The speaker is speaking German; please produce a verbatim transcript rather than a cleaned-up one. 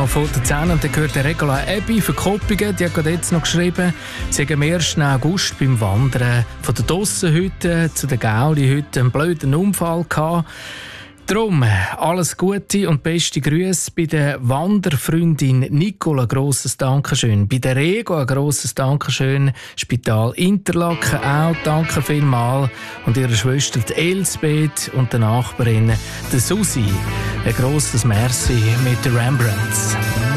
von der zehn und dann gehört der Regula Ebi für Koppingen. Die hat gerade jetzt noch geschrieben, sie hat am ersten August beim Wandern von der Dossenhütte zu der Gauli-Hütte einen blöden Unfall gehabt. Darum alles Gute und beste Grüße bei der Wanderfreundin Nicola, grosses Dankeschön. Bei der Rego ein grosses Dankeschön. Spital Interlaken auch, danke vielmals. Und ihre Schwester die Elsbeth und der Nachbarin die Susi. Ein grosses Merci mit den Rembrandts.